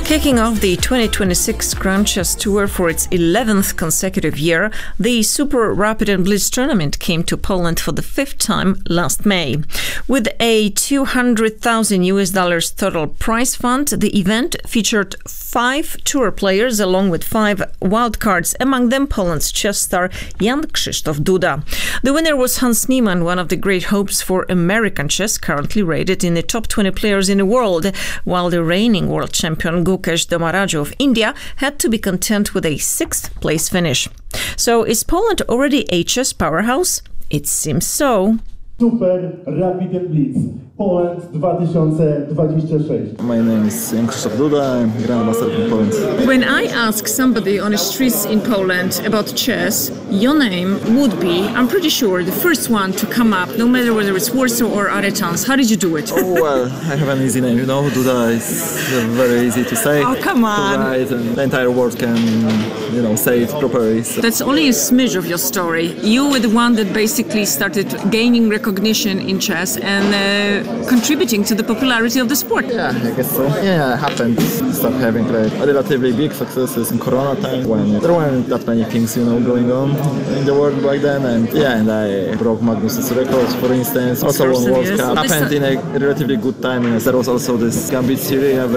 Kicking off the 2026 Grand Chess Tour for its 11th consecutive year, the Super Rapid and Blitz tournament came to Poland for the 5th time last May. With a $200,000 total prize fund, the event featured 5 tour players along with 5 wildcards, among them Poland's chess star Jan Krzysztof Duda. The winner was Hans Niemann, one of the great hopes for American chess, currently rated in the top 20 players in the world, while the reigning world champion Gukesh Domarajo of India had to be content with a 6th place finish. So is Poland already a chess powerhouse? It seems so. Super Rapid and Blitz Poland 2026. My name is Jan Krzysztof Duda. I'm Grandmaster from Poland. When I ask somebody on the streets in Poland about chess, your name would be, I'm pretty sure, the first one to come up, no matter whether it's Warsaw or other towns. How did you do it? Oh, well, I have an easy name, you know. Duda is very easy to say. Oh, come on. To write, and the entire world can, say it properly. So. That's only a smidge of your story. You were the one that basically started gaining recognition in chess and contributing to the popularity of the sport. Yeah, I guess so. Yeah, it happened. Started having relatively big successes in Corona time when there weren't that many things, going on in the world back then. And I broke Magnus's records, for instance. Also won World Cup. Happened in a relatively good time. There was also this Gambit Series.